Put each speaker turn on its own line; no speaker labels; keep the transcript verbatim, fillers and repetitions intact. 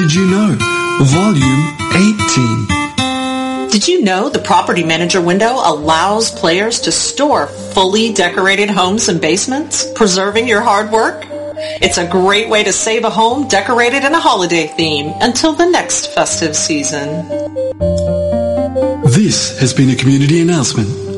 Did You Know? Volume eighteen.
Did you know the Property Manager window allows players to store fully decorated homes and basements, preserving your hard work? It's a great way to save a home decorated in a holiday theme until the next festive season.
This has been a community announcement